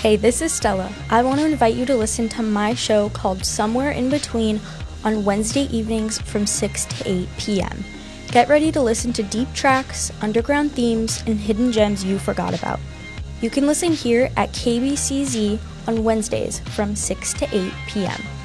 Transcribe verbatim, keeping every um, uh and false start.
Hey, this is Stella. I want to invite you to listen to my show called Somewhere in Between on Wednesday evenings from six to eight p.m. Get ready to listen to deep tracks, underground themes, and hidden gems you forgot about. You can listen here at K B C Z on Wednesdays from six to eight p.m.